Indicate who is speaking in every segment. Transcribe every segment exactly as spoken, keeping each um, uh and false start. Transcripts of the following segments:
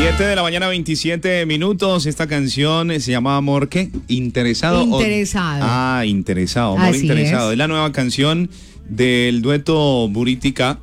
Speaker 1: siete de la mañana, veintisiete minutos. Esta canción se llama Amor, ¿qué? ¿Interesado?
Speaker 2: Interesado.
Speaker 1: O... Ah, Interesado, Amor
Speaker 2: Así
Speaker 1: Interesado. Es.
Speaker 2: Es
Speaker 1: la nueva canción del dueto Buritica.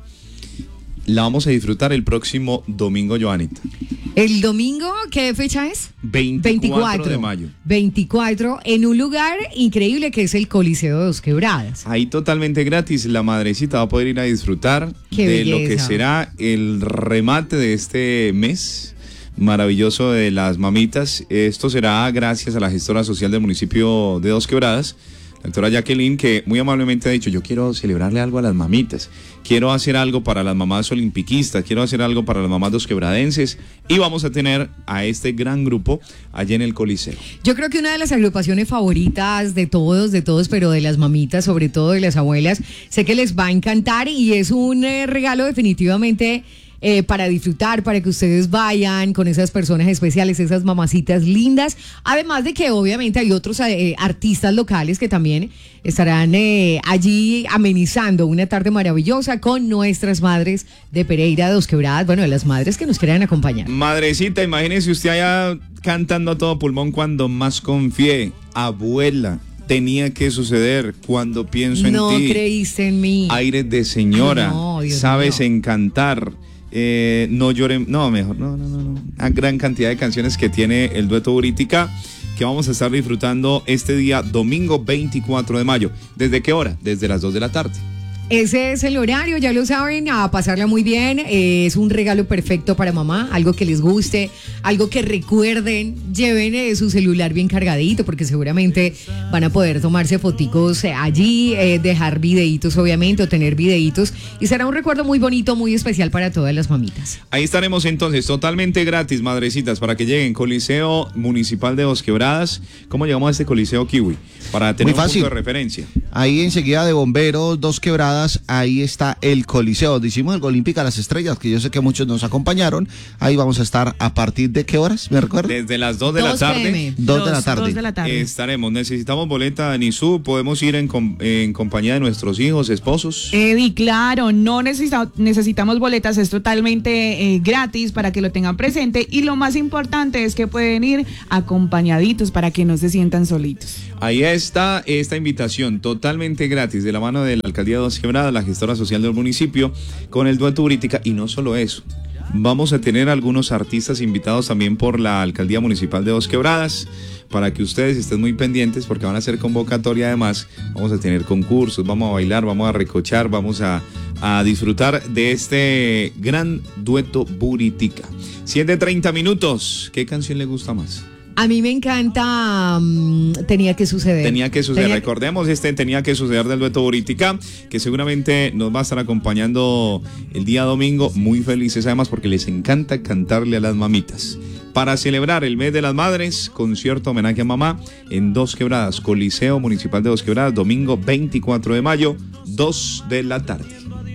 Speaker 1: La vamos a disfrutar el próximo domingo, Joanita.
Speaker 2: El domingo, ¿qué fecha es?
Speaker 1: veinticuatro de mayo.
Speaker 2: veinticuatro, en un lugar increíble que es el Coliseo de Dos Quebradas.
Speaker 1: Ahí totalmente gratis, la madrecita va a poder ir a disfrutar
Speaker 2: Qué
Speaker 1: de
Speaker 2: belleza.
Speaker 1: lo que será el remate de este mes maravilloso de las mamitas. Esto será gracias a la gestora social del municipio de Dos Quebradas, la doctora Jacqueline, que muy amablemente ha dicho: yo quiero celebrarle algo a las mamitas, quiero hacer algo para las mamás olimpiquistas, quiero hacer algo para las mamás dosquebradenses, y vamos a tener a este gran grupo allá en el Coliseo.
Speaker 2: Yo creo que una de las agrupaciones favoritas de todos, de todos, pero de las mamitas, sobre todo de las abuelas, sé que les va a encantar y es un eh, regalo definitivamente Eh, para disfrutar, para que ustedes vayan con esas personas especiales, esas mamacitas lindas. Además de que obviamente hay otros eh, artistas locales que también estarán eh, allí amenizando una tarde maravillosa con nuestras madres de Pereira, de Dos Quebradas, bueno, de las madres que nos quieran acompañar.
Speaker 1: Madrecita, imagínese usted allá cantando a todo pulmón cuando más confié. Abuela, tenía que suceder cuando pienso en
Speaker 2: No
Speaker 1: ti.
Speaker 2: No creíste en mí.
Speaker 1: Aires de señora,
Speaker 2: Ay, no, Dios
Speaker 1: sabes
Speaker 2: mío.
Speaker 1: encantar. Eh, no lloren, no, mejor, no, no, no, no. Una gran cantidad de canciones que tiene el dueto Buritica, que vamos a estar disfrutando este día, domingo veinticuatro de mayo. ¿Desde qué hora? Desde las dos de la tarde.
Speaker 2: Ese es el horario, ya lo saben, a pasarla muy bien. Eh, es un regalo perfecto para mamá, algo que les guste, algo que recuerden. Lleven eh, su celular bien cargadito, porque seguramente van a poder tomarse foticos eh, allí, eh, dejar videitos obviamente, o tener videitos, y será un recuerdo muy bonito, muy especial para todas las mamitas.
Speaker 1: Ahí estaremos entonces, totalmente gratis, madrecitas, para que lleguen. Coliseo Municipal de Dos Quebradas. ¿Cómo llegamos a este Coliseo, Kiwi? Para tener
Speaker 3: Muy
Speaker 1: un
Speaker 3: fácil.
Speaker 1: punto de referencia.
Speaker 3: Ahí enseguida de Bomberos, Dos Quebradas, ahí está el Coliseo. Hicimos el Olímpica Las Estrellas, que yo sé que muchos nos acompañaron. Ahí vamos a estar a partir de qué horas, ¿me recuerda?
Speaker 1: Desde las dos de la
Speaker 2: dos
Speaker 1: tarde.
Speaker 2: p m
Speaker 3: Dos de la tarde.
Speaker 4: dos de la tarde.
Speaker 1: Estaremos. Necesitamos boleta, Nisú. Podemos ir en, com- en compañía de nuestros hijos, esposos.
Speaker 4: Eddie, claro, no necesita- necesitamos boletas, es totalmente eh, gratis para que lo tengan presente, y lo más importante es que pueden ir acompañaditos para que no se sientan solitos.
Speaker 1: Ahí está esta invitación totalmente gratis de la mano de la Alcaldía de Dos Quebradas, la gestora social del municipio, con el dueto Buritica. Y no solo eso, vamos a tener algunos artistas invitados también por la Alcaldía Municipal de Dos Quebradas, para que ustedes estén muy pendientes, porque van a hacer convocatoria. Además, vamos a tener concursos, vamos a bailar, vamos a recochar, vamos a, a disfrutar de este gran dueto Buritica. siete treinta minutos. ¿Qué canción le gusta más?
Speaker 2: A mí me encanta um, Tenía que suceder.
Speaker 1: Tenía que suceder,
Speaker 2: Tenía-
Speaker 1: recordemos este Tenía que suceder del dueto Buritica, que seguramente nos va a estar acompañando el día domingo, muy felices además porque les encanta cantarle a las mamitas. Para celebrar el mes de las madres, concierto homenaje a mamá en Dos Quebradas, Coliseo Municipal de Dos Quebradas, domingo veinticuatro de mayo, dos de la tarde.